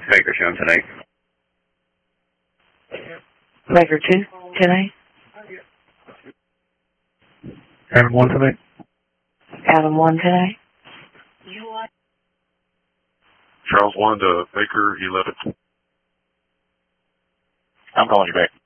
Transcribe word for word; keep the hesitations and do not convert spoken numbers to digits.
Baker showing tonight. Baker two tonight. Adam one tonight. Adam one tonight. Charles one to Baker eleven. I'm calling you back.